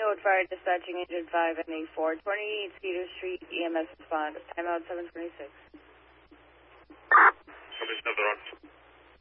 Code Fire dispatching agent 5 and 4, 28 Cedar Street, EMS respond. Timeout 726. Commission of the run.